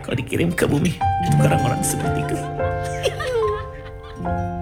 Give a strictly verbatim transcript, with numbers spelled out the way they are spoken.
kalau dikirim ke bumi, itu orang-orang seperti itu.